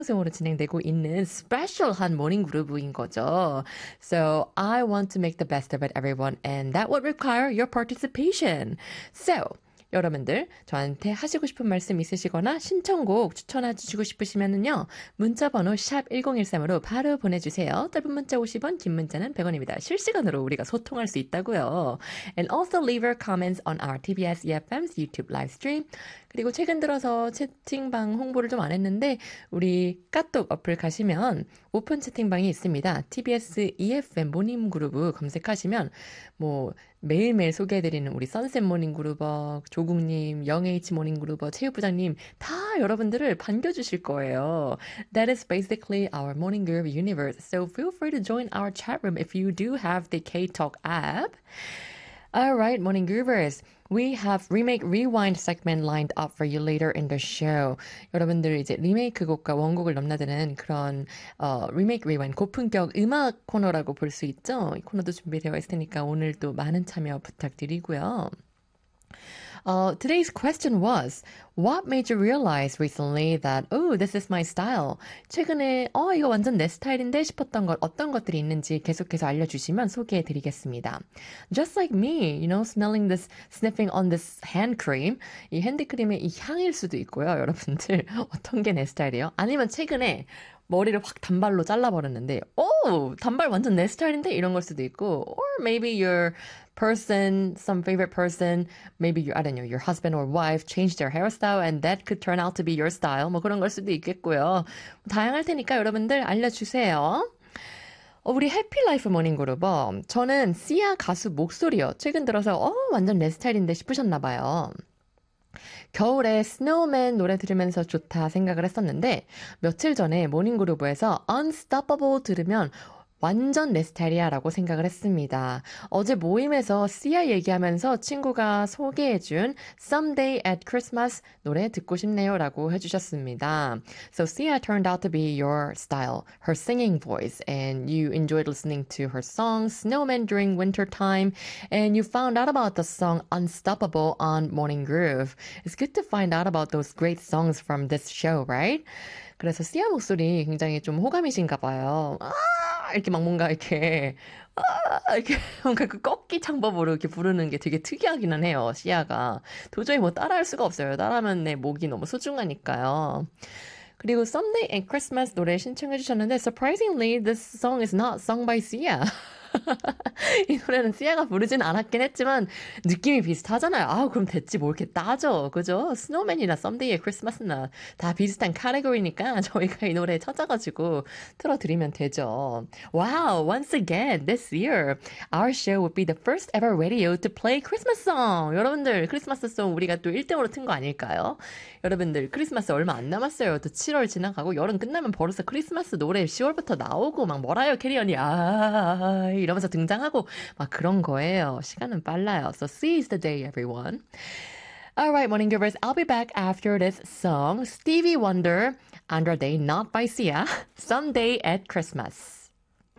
생으로 진행되고 있는 스페셜한 모닝 그루브인 거죠. So I want to make the best of it, everyone, and that would require your participation. So 여러분들 저한테 하시고 싶은 말씀 있으시거나 신청곡 추천해 주시고 싶으시면은요. 문자번호 샵 1013으로 바로 보내주세요. 짧은 문자 50원, 긴 문자는 100원입니다. 실시간으로 우리가 소통할 수 있다고요. And also leave your comments on our TBS EFM's YouTube live stream. 그리고 최근 들어서 채팅방 홍보를 좀 안 했는데 우리 까똑 어플 가시면 오픈 채팅방이 있습니다. TBS EFM 모닝 그루브 검색하시면 뭐 매일매일 소개해드리는 우리 선셋 모닝 그루버, 조국님, 영H 모닝 그루버, 체육부장님 다 여러분들을 반겨주실 거예요. That is basically our morning group universe. So feel free to join our chat room if you do have the K-Talk app. Alright, morning groovers. We have remake rewind segment lined up for you later in the show. 여러분들 이제 리메이크 곡과 원곡을 넘나드는 그런 리메이크 리와인드 고품격 음악 코너라고 볼 수 있죠. 이 코너도 준비되어 있을 테니까 오늘도 많은 참여 부탁드리고요. Today's question was, what made you realize recently that, oh, this is my style? 최근에, 이거 완전 내 스타일인데 싶었던 것, 어떤 것들이 있는지 계속해서 알려주시면 소개해드리겠습니다. Just like me, you know, smelling this, sniffing on this hand cream. 이 핸드크림의 이 향일 수도 있고요, 여러분들. 어떤 게 내 스타일이에요? 아니면 최근에 머리를 확 단발로 잘라버렸는데, 단발 완전 내 스타일인데? 이런 걸 수도 있고, or maybe your person, some favorite person, maybe I don't know, your husband or wife changed their hairstyle and that could turn out to be your style. 뭐 그런 걸 수도 있겠고요. 다양할 테니까 여러분들 알려주세요. 우리 해피라이프 모닝 그룹. 저는 시아 가수 목소리요. 최근 들어서 완전 내 스타일인데 싶으셨나봐요. 겨울에 스노우맨 노래 들으면서 좋다 생각을 했었는데 며칠 전에 모닝그루브에서 Unstoppable 들으면 완전 내 스타일이야 라고 생각을 했습니다. 어제 모임에서 시아 얘기하면서 친구가 소개해준 Someday at Christmas 노래 듣고 싶네요 라고 해주셨습니다. So Sia turned out to be your style, her singing voice, and you enjoyed listening to her song Snowman during winter time, and you found out about the song Unstoppable on Morning Groove. It's good to find out about those great songs from this show, right? 그래서 시아 목소리 굉장히 좀 호감이신가 봐요. 이렇게 막 뭔가 이렇게 이렇게 뭔가 그 꺾기 창법으로 이렇게 부르는 게 되게 특이하기는 해요. 시아가 도저히 뭐 따라할 수가 없어요. 따라하면 내 목이 너무 소중하니까요. 그리고 Someday at Christmas 노래 신청해 주셨는데 surprisingly this song is not sung by Sia. 이 노래는 시아가 부르진 않았긴 했지만 느낌이 비슷하잖아요. 그럼 됐지 뭘 이렇게 따져. 그죠? 스노우맨이나 썸데이의 크리스마스나 다 비슷한 카테고리니까 저희가 이 노래 찾아가지고 틀어드리면 되죠. Wow, once again, this year, our show would be the first ever radio to play Christmas song. 여러분들 크리스마스 송 우리가 또 1등으로 튼 거 아닐까요? 여러분들 크리스마스 얼마 안 남았어요. 또 7월 지나가고 여름 끝나면 벌써 크리스마스 노래 10월부터 나오고 막 뭐라요 캐리언이 이러면서 등장하고 막 그런 거예요. 시간은 빨라요. So seize the day, everyone. Alright, morning givers, I'll be back after this song. Stevie Wonder, Andra Day, not by Sia, Someday at Christmas.